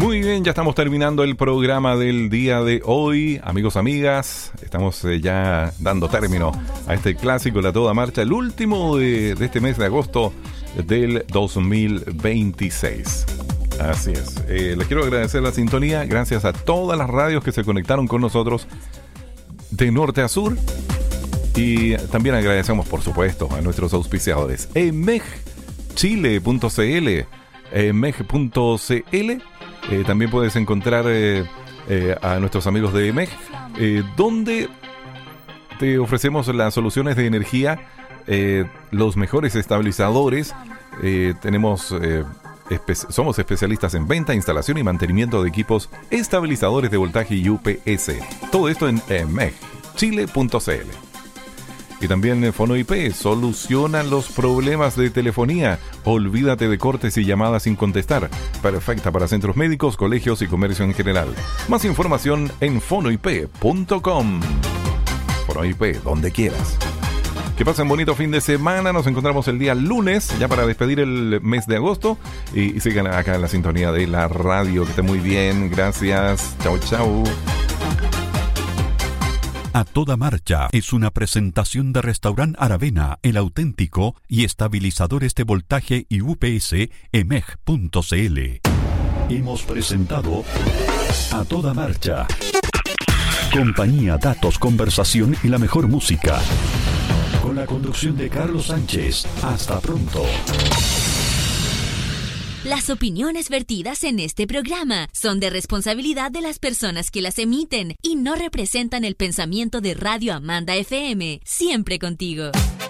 Muy bien, ya estamos terminando el programa del día de hoy. Amigos, amigas, estamos ya dando término a este clásico, La Toda Marcha, el último de este mes de agosto del 2026. Así es. Les quiero agradecer la sintonía. Gracias a todas las radios que se conectaron con nosotros de norte a sur. Y también agradecemos, por supuesto, a nuestros auspiciadores. EMEGchile.cl EMEG.cl. También puedes encontrar a nuestros amigos de EMEG, donde te ofrecemos las soluciones de energía, los mejores estabilizadores. Somos especialistas en venta, instalación y mantenimiento de equipos estabilizadores de voltaje y UPS. Todo esto en EMEGchile.cl. Y también FonoIP soluciona los problemas de telefonía. Olvídate de cortes y llamadas sin contestar. Perfecta para centros médicos, colegios y comercio en general. Más información en fonoip.com. FonoIP, donde quieras. Que pasen bonito fin de semana. Nos encontramos el día lunes, ya para despedir el mes de agosto. Y sigan acá en la sintonía de la radio. Que esté muy bien. Gracias. Chau, chau. A Toda Marcha es una presentación de Restaurant Aravena, El Auténtico y estabilizadores de voltaje y UPS EMEG.cl. Hemos presentado A Toda Marcha. Compañía, datos, conversación y la mejor música. Con la conducción de Carlos Sánchez. Hasta pronto. Las opiniones vertidas en este programa son de responsabilidad de las personas que las emiten y no representan el pensamiento de Radio Amanda FM. Siempre contigo.